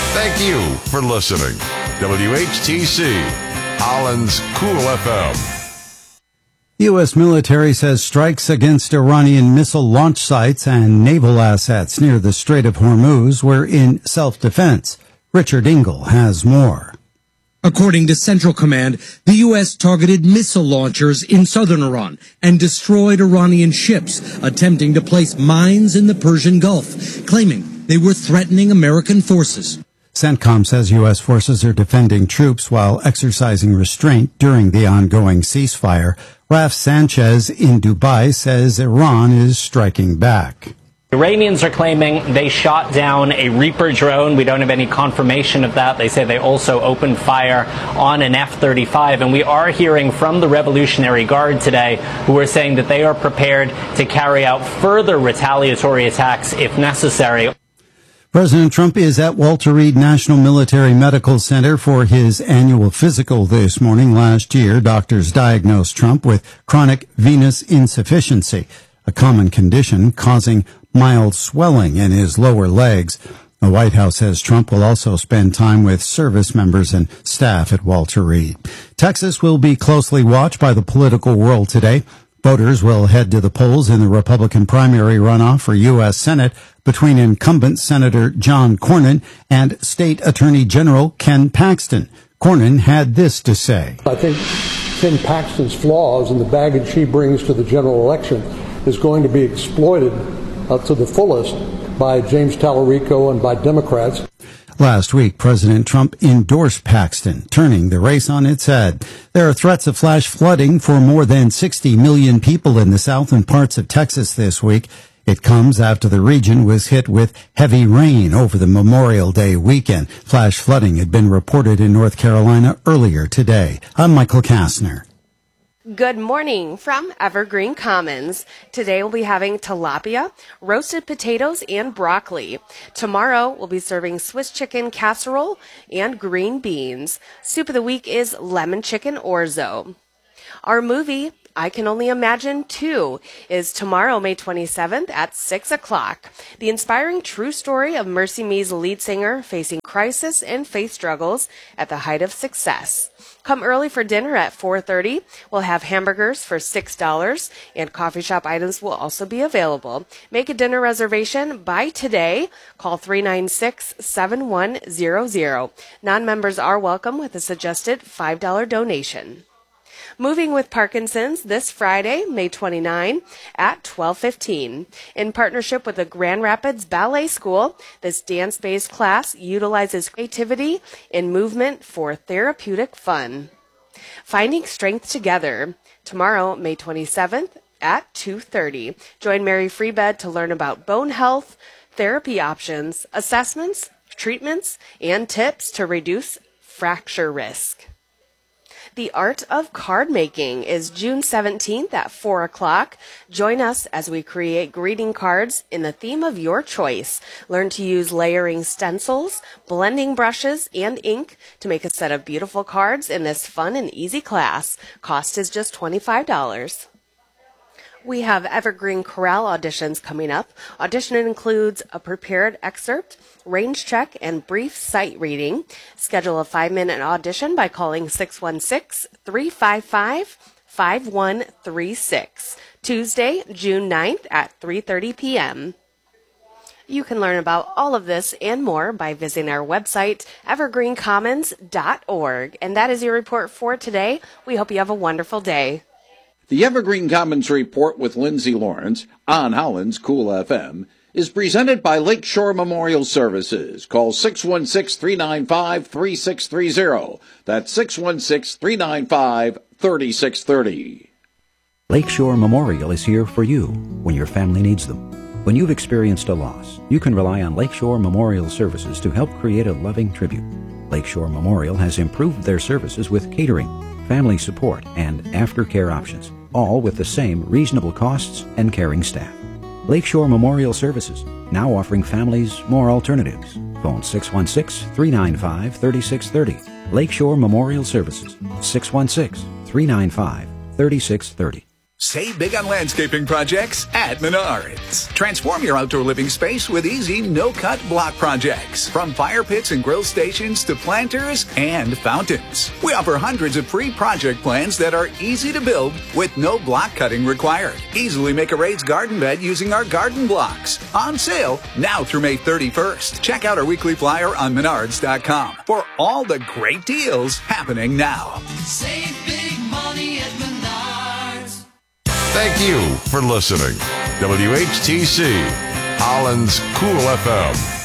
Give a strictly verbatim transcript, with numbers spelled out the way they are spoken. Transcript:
Thank you for listening. W H T C, Holland's Cool F M. The U S military says strikes against Iranian missile launch sites and naval assets near the Strait of Hormuz were in self-defense. Richard Engel has more. According to Central Command, the U S targeted missile launchers in southern Iran and destroyed Iranian ships attempting to place mines in the Persian Gulf, claiming they were threatening American forces. CENTCOM says U S forces are defending troops while exercising restraint during the ongoing ceasefire. Raf Sanchez in Dubai says Iran is striking back. Iranians are claiming they shot down a Reaper drone. We don't have any confirmation of that. They say they also opened fire on an F thirty-five. And we are hearing from the Revolutionary Guard today who are saying that they are prepared to carry out further retaliatory attacks if necessary. President Trump is at Walter Reed National Military Medical Center for his annual physical this morning. Last year, doctors diagnosed Trump with chronic venous insufficiency, a common condition causing mild swelling in his lower legs. The White House says Trump will also spend time with service members and staff at Walter Reed. Texas will be closely watched by the political world today. Voters will head to the polls in the Republican primary runoff for U S Senate between incumbent Senator John Cornyn and State Attorney General Ken Paxton. Cornyn had this to say. I think Ken Paxton's flaws and the baggage he brings to the general election is going to be exploited uh, to the fullest by James Tallarico and by Democrats. Last week, President Trump endorsed Paxton, turning the race on its head. There are threats of flash flooding for more than sixty million people in the southern parts of Texas this week. It comes after the region was hit with heavy rain over the Memorial Day weekend. Flash flooding had been reported in North Carolina earlier today. I'm Michael Kastner. Good morning from Evergreen Commons. Today we'll be having tilapia, roasted potatoes, and broccoli. Tomorrow we'll be serving Swiss chicken casserole and green beans. Soup of the week is lemon chicken orzo. Our movie, I Can Only Imagine two, is tomorrow, May twenty-seventh at six o'clock. The inspiring true story of Mercy Me's lead singer facing crisis and faith struggles at the height of success. Come early for dinner at four thirty. We'll have hamburgers for six dollars, and coffee shop items will also be available. Make a dinner reservation by today. Call three nine six, seven one zero zero. Non-members are welcome with a suggested five dollars donation. Moving with Parkinson's this Friday, May twenty-ninth at twelve fifteen. In partnership with the Grand Rapids Ballet School, this dance-based class utilizes creativity and movement for therapeutic fun. Finding Strength Together, tomorrow, May twenty-seventh at two thirty. Join Mary Freebed to learn about bone health, therapy options, assessments, treatments, and tips to reduce fracture risk. The Art of Card Making is June seventeenth at four o'clock. Join us as we create greeting cards in the theme of your choice. Learn to use layering stencils, blending brushes, and ink to make a set of beautiful cards in this fun and easy class. Cost is just twenty-five dollars. We have Evergreen Chorale auditions coming up. Audition includes a prepared excerpt, range check, and brief sight reading. Schedule a five-minute audition by calling six one six, three five five, five one three six. Tuesday, June ninth at three thirty p.m. You can learn about all of this and more by visiting our website, evergreen commons dot org. And that is your report for today. We hope you have a wonderful day. The Evergreen Commons Report with Lindsay Lawrence on Holland's Cool F M is presented by Lakeshore Memorial Services. Call six one six, three nine five, three six three zero. That's six one six, three nine five, three six three zero. Lakeshore Memorial is here for you when your family needs them. When you've experienced a loss, you can rely on Lakeshore Memorial Services to help create a loving tribute. Lakeshore Memorial has improved their services with catering, family support, and aftercare options, all with the same reasonable costs and caring staff. Lakeshore Memorial Services, now offering families more alternatives. Phone six one six, three nine five, three six three zero. Lakeshore Memorial Services, six one six, three nine five, three six three zero. Save big on landscaping projects at Menards. Transform your outdoor living space with easy, no-cut block projects. From fire pits and grill stations to planters and fountains. We offer hundreds of free project plans that are easy to build with no block cutting required. Easily make a raised garden bed using our garden blocks. On sale now through May thirty-first. Check out our weekly flyer on menards dot com for all the great deals happening now. Save big money at Menards. Thank you for listening. W H T C, Holland's Cool F M.